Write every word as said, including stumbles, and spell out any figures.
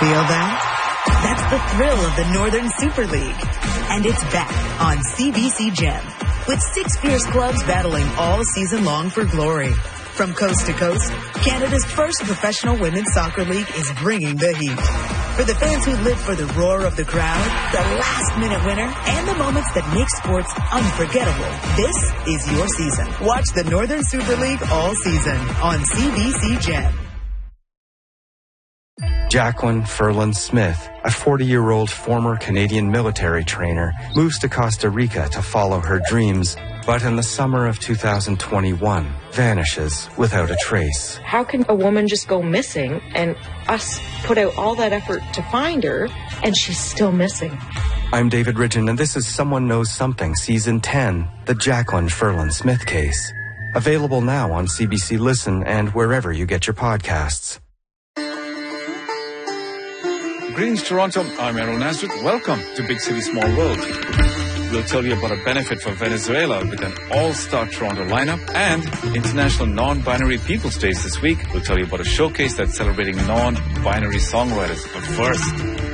Feel that? That's the thrill of the Northern Super League. And it's back on C B C Gem, with six fierce clubs battling all season long for glory. From coast to coast, Canada's first professional women's soccer league is bringing the heat. For the fans who live for the roar of the crowd, the last-minute winner, and the moments that make sports unforgettable, this is your season. Watch the Northern Super League all season on C B C Gem. Jacqueline Ferland Smith, a forty-year-old former Canadian military trainer, moves to Costa Rica to follow her dreams, but in the summer of two thousand twenty-one, vanishes without a trace. How can a woman just go missing and us put out all that effort to find her and she's still missing? I'm David Ridgen, and this is Someone Knows Something, Season ten, the Jacqueline Ferland Smith case. Available now on C B C Listen and wherever you get your podcasts. Greetings, Toronto. I'm Aaron Nazareth. Welcome to Big City, Small World. We'll tell you about a benefit for Venezuela with an all-star Toronto lineup and International Non-Binary People's Days this week. We'll tell you about a showcase that's celebrating non-binary songwriters. But first,